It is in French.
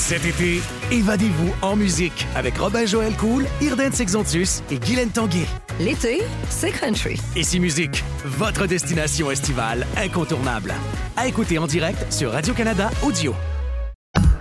Cet été, évadez-vous en musique avec Robin-Joël Cool, Irden Sexontus et Guylaine Tanguay. L'été, c'est country. Ici Musique, votre destination estivale incontournable. À écouter en direct sur Radio-Canada Audio.